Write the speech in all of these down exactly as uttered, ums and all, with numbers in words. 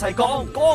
齊講講，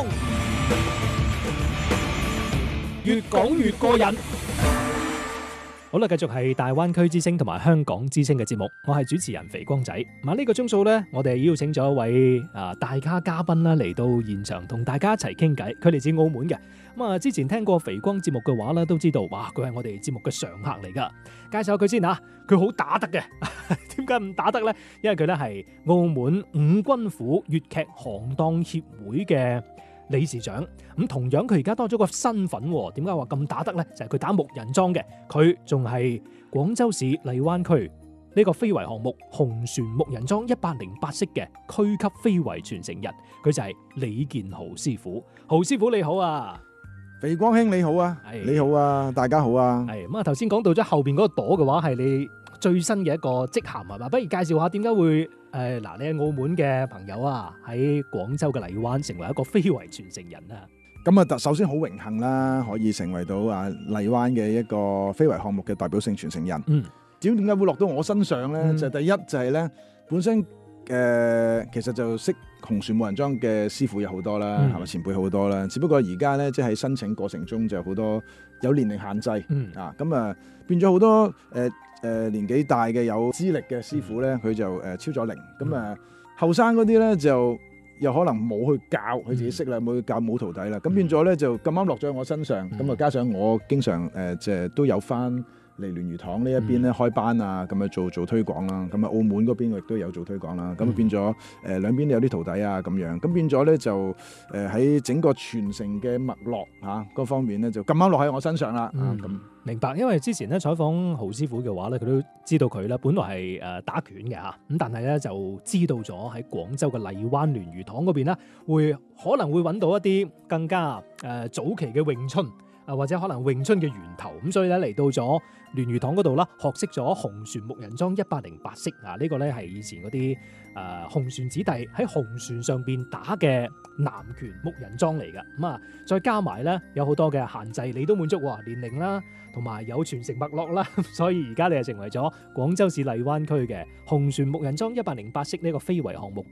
越講越過癮。好啦，繼續係大灣區之聲同埋香港之聲嘅節目，我係主持人肥光仔。咁啊呢個鐘數呢，我哋邀請咗一位啊大咖嘉賓啦嚟到現場，同大家一齊傾偈。佢嚟自澳門嘅，咁啊之前聽過肥光節目嘅話咧，都知道哇佢係我哋節目嘅常客嚟噶。介紹下佢先吓，佢好打得嘅。點解唔打得呢？因為佢咧係澳門五軍府粵劇行當協會嘅理事長，咁同樣佢而家多咗個身份，點解話咁打得呢？就係、是、佢打木人樁嘅，佢仲係廣州市荔灣區呢個非遺項目紅船木人樁一百零八式嘅區級非遺傳承人，佢就係李健豪師傅。豪師傅你好啊！ 肥光兄你好啊，你好啊，大家好啊。 係咁啊，頭先講到咗後邊嗰個朵嘅話，係你最新嘅一個職銜係嘛？不如介紹下點解會誒嗱、呃，你係澳門嘅朋友啊，喺廣州嘅荔灣成為一個非遺傳承人啊。 咁啊，首先好榮幸啦，可以成為到啊荔灣嘅一個非遺項目嘅代表性傳承人。嗯，至於點解會落到我身上咧？嗯、就第一就係咧，本身誒、呃、其實就識紅船木人樁嘅師傅有好多啦，係咪、嗯、前輩好多啦？只不過而家咧，即係喺申請過程中就好多有年齡限制。嗯啊，咁啊變咗好多誒。呃誒、呃、年紀大嘅有資歷嘅師傅咧，佢、嗯、就誒、呃、超咗齡，咁啊後生嗰啲咧就又可能冇去教，佢自己識啦，冇、嗯、去教冇徒弟啦，咁、嗯、變咗咧就咁啱落咗喺我身上，咁啊、嗯、加上我經常誒即係都有翻嚟聯誼堂呢一邊咧開班啊，咁啊做做推廣啦，咁啊澳門嗰邊我亦都有做推廣啦，咁、嗯、變咗誒、呃、兩邊都有啲徒弟啊咁樣，咁變咗咧就誒喺、呃、整個傳承嘅脈絡嚇嗰方面咧就咁啱落喺我身上啦，咁、嗯。啊明白，因為之前咧採訪豪師傅嘅話咧，佢都知道佢咧本來係誒打拳嘅嚇，咁但係咧就知道咗喺廣州嘅荔灣聯誼堂嗰邊咧，會可能會揾到一啲更加誒早期嘅詠春啊，或者可能詠春嘅源頭，咁所以咧嚟到咗聯誼堂嗰度啦，學識咗紅船木人樁一百零八式啊，呢個咧係以前嗰啲誒紅船子弟喺紅船上邊打嘅南拳木人樁嚟㗎，咁啊再加埋咧有好多嘅限制，你都滿足喎年齡啦。同埋有傳承脈絡啦，所以而家你係成為咗廣州市荔灣區嘅紅船木人樁一百零八式呢個非遺項目